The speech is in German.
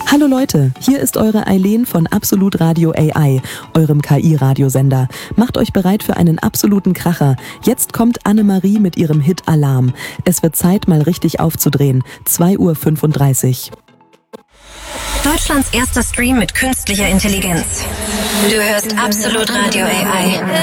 Hallo Leute, hier ist eure Eileen von Absolut Radio AI, eurem KI-Radiosender. Macht euch bereit für einen absoluten Kracher. Jetzt kommt Annemarie mit ihrem Hit Alarm. Es wird Zeit, mal richtig aufzudrehen. 2:35 Uhr. Deutschlands erster Stream mit künstlicher Intelligenz. Du hörst Absolut Radio AI.